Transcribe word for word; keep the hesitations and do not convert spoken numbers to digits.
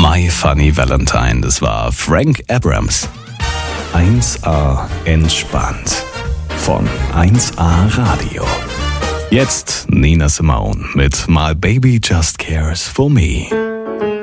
My Funny Valentine, das war Frank Abrams. eins A entspannt von eins A Radio. Jetzt Nina Simone mit My Baby Just Cares for Me.